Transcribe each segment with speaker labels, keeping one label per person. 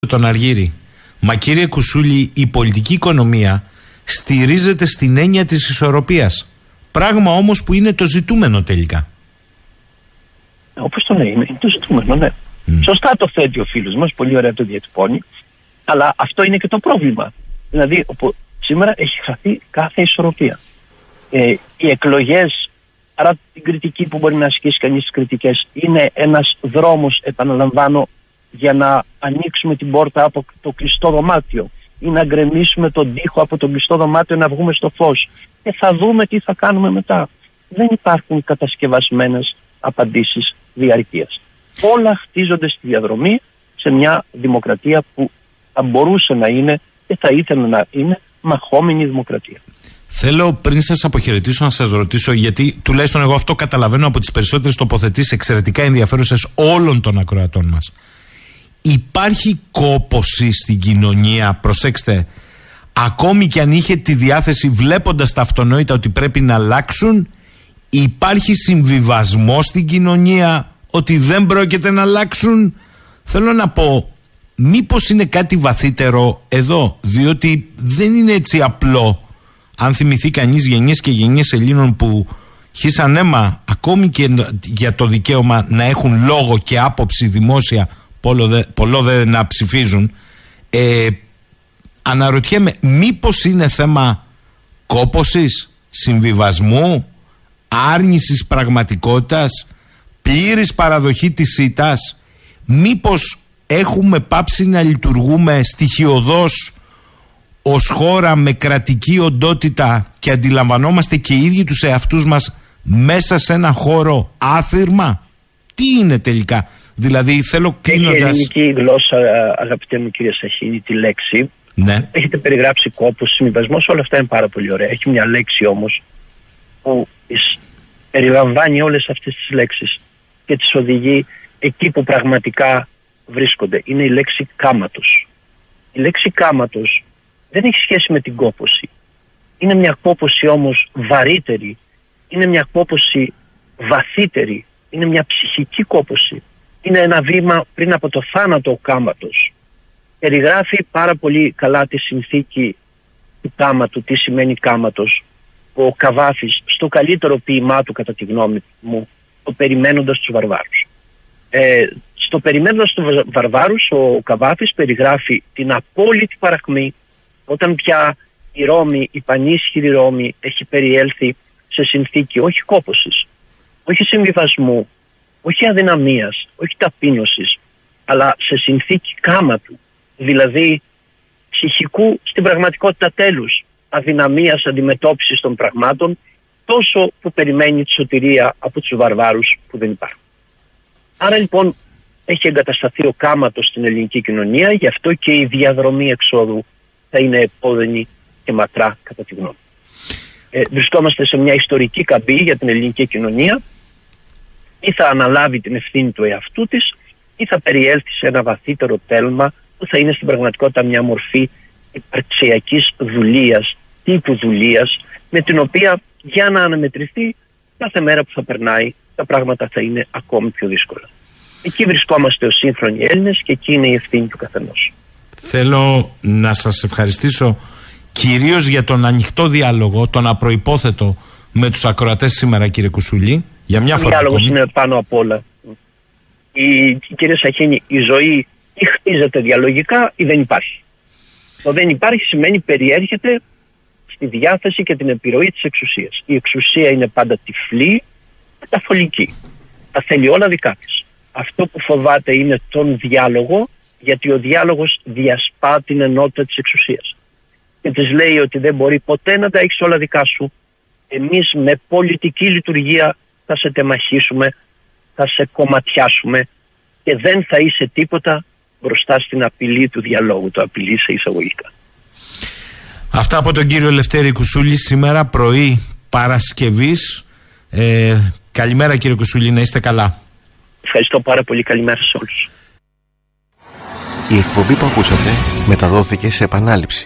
Speaker 1: τον Αργύρη. Μα κύριε Κουσούλη, η πολιτική οικονομία στηρίζεται στην έννοια της ισορροπίας. Πράγμα όμως που είναι το ζητούμενο τελικά.
Speaker 2: Όπως το λέει, είναι το ζητούμενο, ναι. Σωστά το θέτει ο φίλος μας, πολύ ωραία το διατυπώνει, αλλά αυτό είναι και το πρόβλημα. Δηλαδή, σήμερα έχει χαθεί κάθε ισορροπία. Οι εκλογές, παρά την κριτική που μπορεί να ασκήσει κανείς τις κριτικές, είναι ένας δρόμος, επαναλαμβάνω, για να ανοίξουμε την πόρτα από το κλειστό δωμάτιο ή να γκρεμίσουμε τον τοίχο από το κλειστό δωμάτιο να βγούμε στο φως. Και θα δούμε τι θα κάνουμε μετά. Δεν υπάρχουν κατασκευασμένες απαντήσεις διαρκείας. Όλα χτίζονται στη διαδρομή σε μια δημοκρατία που θα μπορούσε να είναι και θα ήθελε να είναι μαχόμενη δημοκρατία.
Speaker 1: Θέλω πριν σας αποχαιρετήσω να σας ρωτήσω, γιατί τουλάχιστον εγώ αυτό καταλαβαίνω από τις περισσότερες τοποθετήσεις εξαιρετικά ενδιαφέρουσες όλων των ακροατών μας. Υπάρχει κόπωση στην κοινωνία, προσέξτε, ακόμη και αν είχε τη διάθεση βλέποντας τα αυτονόητα ότι πρέπει να αλλάξουν, υπάρχει συμβιβασμό στην κοινωνία ότι δεν πρόκειται να αλλάξουν. Θέλω να πω, μήπως είναι κάτι βαθύτερο εδώ, διότι δεν είναι έτσι απλό. Αν θυμηθεί κανείς γενιές και γενιές Ελλήνων που χύσαν αίμα ακόμη και για το δικαίωμα να έχουν λόγο και άποψη δημόσια, πολλό δε να ψηφίζουν, αναρωτιέμαι, μήπως είναι θέμα κόπωσης, συμβιβασμού, άρνησης πραγματικότητας, πλήρης παραδοχή της ήττας? Μήπως έχουμε πάψει να λειτουργούμε στοιχειωδώς ως χώρα με κρατική οντότητα και αντιλαμβανόμαστε και οι ίδιοι τους εαυτούς μας μέσα σε ένα χώρο άθυρμα? Τι είναι τελικά? Δηλαδή θέλω κλείνοντας...
Speaker 2: Έχει ελληνική γλώσσα, αγαπητέ μου κύριε Σαχίνη, τη λέξη.
Speaker 1: Ναι.
Speaker 2: Έχετε περιγράψει κόπος, συμβιβασμός, όλα αυτά είναι πάρα πολύ ωραία. Έχει μια λέξη όμως που περιλαμβάνει όλες αυτές τις λέξεις και τις οδηγεί εκεί που πραγματικά βρίσκονται. Είναι η λέξη κάματος. Η λέξη κάματος δεν έχει σχέση με την κόπωση. Είναι μια κόπωση όμως βαρύτερη. Είναι μια κόπωση βαθύτερη. Είναι μια ψυχική κόπωση. Είναι ένα βήμα πριν από το θάνατο ο κάματος. Περιγράφει πάρα πολύ καλά τη συνθήκη του κάματου, τι σημαίνει κάματος. Ο Καβάφης, στο καλύτερο ποίημά του κατά τη γνώμη μου, το «Περιμένοντας τους βαρβάρους». Στο «Περιμένοντας τους βαρβάρους» ο Καβάφης περιγράφει την απόλυτη παρακμή όταν πια η Ρώμη, η πανίσχυρη Ρώμη έχει περιέλθει σε συνθήκη όχι κόπωσης, όχι συμβιβασμού, όχι αδυναμίας, όχι ταπείνωσης, αλλά σε συνθήκη κάματου, δηλαδή ψυχικού στην πραγματικότητα τέλους, αδυναμίας αντιμετώπισης των πραγμάτων, τόσο που περιμένει τη σωτηρία από τους βαρβάρους που δεν υπάρχουν. Άρα λοιπόν έχει εγκατασταθεί ο κάματος στην ελληνική κοινωνία, γι' αυτό και η διαδρομή εξόδου θα είναι επώδυνη και μακρά κατά τη γνώμη. Βρισκόμαστε σε μια ιστορική καμπή για την ελληνική κοινωνία. Ή θα αναλάβει την ευθύνη του εαυτού της ή θα περιέλθει σε ένα βαθύτερο τέλμα που θα είναι στην πραγματικότητα μια μορφή υπαρξιακής δουλείας, τύπου δουλείας, με την οποία για να αναμετρηθεί κάθε μέρα που θα περνάει τα πράγματα θα είναι ακόμη πιο δύσκολα. Εκεί βρισκόμαστε ως σύγχρονοι Έλληνες και εκεί είναι η ευθύνη του καθενός.
Speaker 1: Θέλω να σας ευχαριστήσω κυρίως για τον ανοιχτό διάλογο, τον απροϋπόθετο με τους ακροατές σήμερα, κύριε Κουσούλη. Για μια φορά. Ο διάλογος είναι πάνω απ' όλα. Κύριε Σαχίνη, η ζωή ή χτίζεται διαλογικά ή δεν υπάρχει. Το δεν υπάρχει σημαίνει περιέρχεται στη διάθεση και την επιρροή της εξουσίας. Η εξουσία είναι πάντα τυφλή, μεταφολική. Τα θέλει όλα δικά της. Αυτό που φοβάται είναι τον διάλογο, γιατί ο διάλογος διασπά την ενότητα της εξουσίας. Και της λέει ότι δεν μπορεί ποτέ να τα έχεις όλα δικά σου. Εμείς με πολιτική λειτουργία θα σε τεμαχίσουμε, θα σε κομματιάσουμε και δεν θα είσαι τίποτα μπροστά στην απειλή του διαλόγου, το απειλή σε εισαγωγικά. Αυτά από τον κύριο Λευτέρη Κουσούλη σήμερα πρωί Παρασκευής. Καλημέρα κύριε Κουσούλη, να είστε καλά.
Speaker 2: Ευχαριστώ πάρα πολύ, καλημέρα σε όλους.
Speaker 3: Η εκπομπή που ακούσατε μεταδόθηκε σε επανάληψη.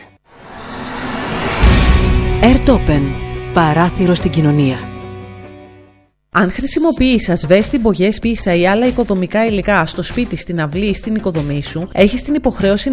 Speaker 4: Airtopen, παράθυρο στην κοινωνία. Αν χρησιμοποιείς ασβέστη, μπογιές, πίσα ή άλλα οικοδομικά υλικά στο σπίτι, στην αυλή ή στην οικοδομή σου, έχεις την υποχρέωση